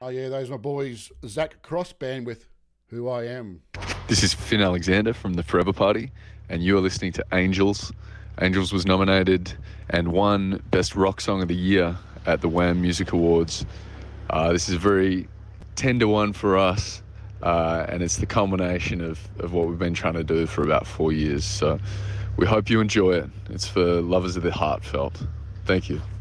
Oh yeah, those are my boys, Zach Cross Band with Who I Am. This is Finn Alexander from the Forever Party, and you are listening to Angels. Angels was nominated and won Best Rock Song of the Year at the Wham Music Awards. This is a very tender one for us, and it's the culmination of what we've been trying to do for about 4 years. So we hope you enjoy it. It's for lovers of the heartfelt. Thank you.